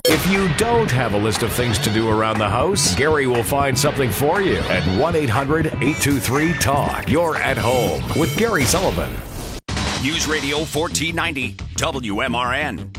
If you don't have a list of things to do around the house, Gary will find something for you at 1-800-823-TALK. You're at home with Gary Sullivan. News Radio 1490 WMRN.